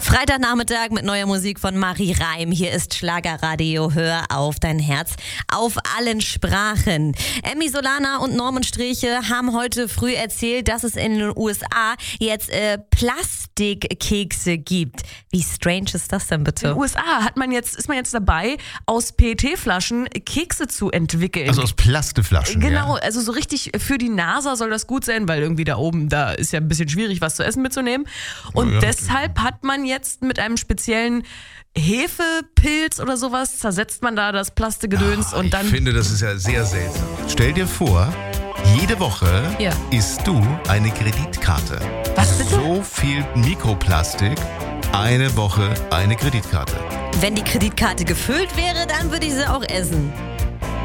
Freitagnachmittag mit neuer Musik von Marie Reim. Hier ist Schlagerradio. Hör auf dein Herz auf allen Sprachen. Emmy Solana und Norman Sträche haben heute früh erzählt, dass es in den USA jetzt Plastikkekse gibt. Wie strange ist das denn bitte? In den USA ist man jetzt dabei, aus PET-Flaschen Kekse zu entwickeln. Also aus Plastikflaschen. Genau, ja. also so richtig für die NASA soll das gut sein, weil irgendwie da oben, da ist ja ein bisschen schwierig, was zu essen mitzunehmen. Und deshalb hat man jetzt mit einem speziellen Hefepilz oder sowas, zersetzt man da das Plastikgedöns und dann... Ich finde, das ist ja sehr seltsam. Stell dir vor, jede Woche isst du eine Kreditkarte. Was bitte? So viel Mikroplastik, eine Woche eine Kreditkarte. Wenn die Kreditkarte gefüllt wäre, dann würde ich sie auch essen.